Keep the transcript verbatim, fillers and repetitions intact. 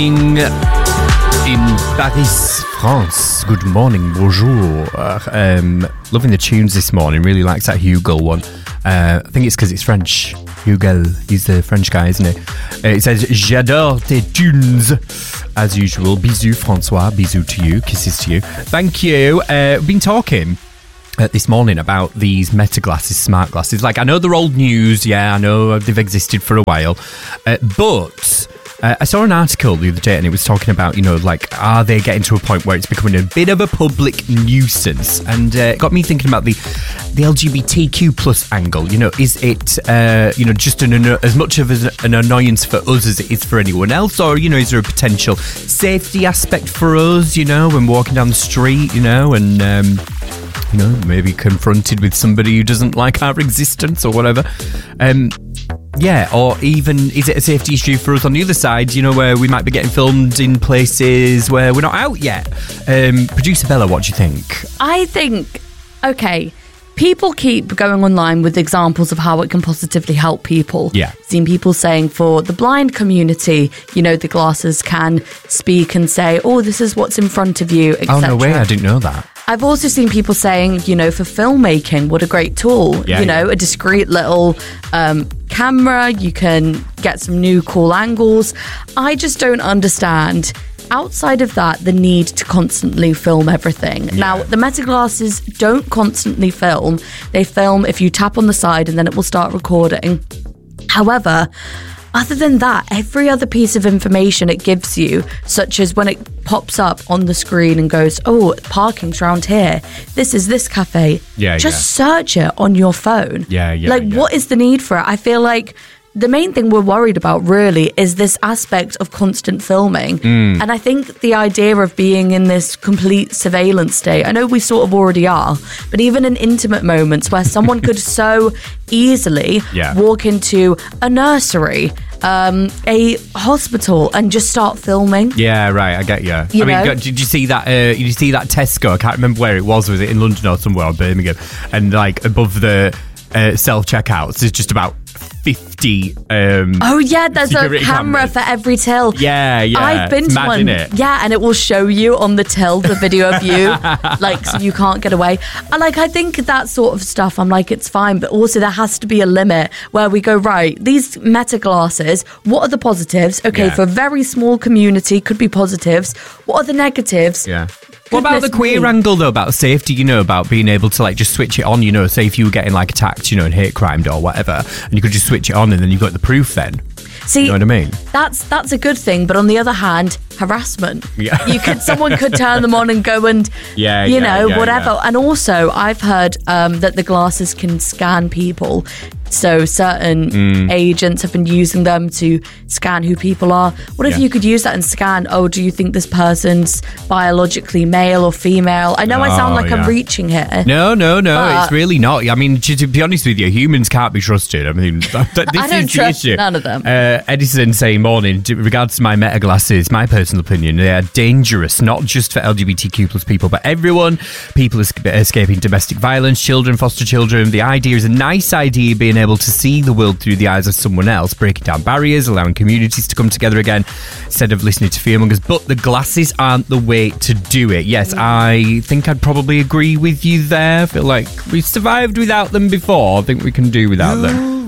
In Paris, France. Good morning, bonjour. Um, loving the tunes this morning. Really likes that Hugo one. Uh, I think it's because it's French. Hugo, he's the French guy, isn't he? Uh, it says, j'adore tes tunes. As usual, bisous, Francois. Bisous to you. Kisses to you. Thank you. Uh, we've been talking Uh, this morning about these Meta glasses, smart glasses. Like, I know they're old news, yeah, I know they've existed for a while, uh, but uh, I saw an article the other day and it was talking about, you know, like, are they getting to a point where it's becoming a bit of a public nuisance? And uh, it got me thinking about the the L G B T Q plus angle. You know, is it, uh, you know, just an, as much of an annoyance for us as it is for anyone else? Or, you know, is there a potential safety aspect for us, you know, when walking down the street, you know, and... Um, you know, maybe confronted with somebody who doesn't like our existence or whatever. Um, yeah, or even is it a safety issue for us on the other side, you know, where we might be getting filmed in places where we're not out yet? Um, Producer Bella, what do you think? I think, okay, people keep going online with examples of how it can positively help people. Yeah. Seen people saying for the blind community, you know, the glasses can speak and say, oh, this is what's in front of you, et cetera. Oh, no way, I didn't know that. I've also seen people saying, you know, for filmmaking, what a great tool. Yeah, you know, yeah. a discreet little um, camera. You can get some new cool angles. I just don't understand, outside of that, the need to constantly film everything. Yeah. Now, the Meta glasses don't constantly film. They film if you tap on the side and then it will start recording. However, other than that, every other piece of information it gives you, such as when it pops up on the screen and goes, oh, parking's around here, this is this cafe, yeah, just yeah. search it on your phone. Yeah, yeah. Like, yeah. what is the need for it? I feel like the main thing we're worried about really is this aspect of constant filming. Mm. And I think the idea of being in this complete surveillance state, I know we sort of already are, but even in intimate moments where someone could so easily yeah. walk into a nursery, um, a hospital and just start filming. Yeah, right, I get you. You I mean, know? did you see that? Uh, did you see that Tesco? I can't remember where it was. Was it in London or somewhere, or Birmingham? And like above the uh, self checkouts, there's just about fifty. Um, oh yeah, there's a camera cameras. for every till. Yeah, yeah. I've been it's to mad, one. Innit? Yeah, and it will show you on the till the video of you, like, so you can't get away. And like, I think that sort of stuff, I'm like, it's fine, but also there has to be a limit where we go, right, these Meta glasses, what are the positives? Okay, Yeah. for a very small community, could be positives. What are the negatives? Yeah. What about the Goodness queer me. angle, though, about safety, you know, about being able to, like, just switch it on, you know, say if you were getting, like, attacked, you know, and hate crimed or whatever, and you could just switch it on and then you've got the proof then. See, you know what I mean? That's that's a good thing, but on the other hand, harassment. Yeah. You could someone could turn them on and go and Yeah, you yeah, know, yeah, whatever. yeah. And also I've heard um, that the glasses can scan people. So certain Mm. agents have been using them to scan who people are. What if Yeah. you could use that and scan, oh, do you think this person's biologically male or female? I know I sound Oh, like yeah. I'm reaching here. No, no, no, But- it's really not. I mean, to, to be honest with you, humans can't be trusted. I mean, that, that- this I don't is trust the issue. none of them. Uh, Edison saying, morning, in regards to my Meta glasses, my personal opinion, they are dangerous, not just for L G B T Q plus people, but everyone. People es- escaping domestic violence, children, foster children. The idea is a nice idea, being able to see the world through the eyes of someone else, breaking down barriers, allowing communities to come together again instead of listening to fearmongers. But the glasses aren't the way to do it. Yes, I think I'd probably agree with you there. I feel like we've survived without them before. I think we can do without them.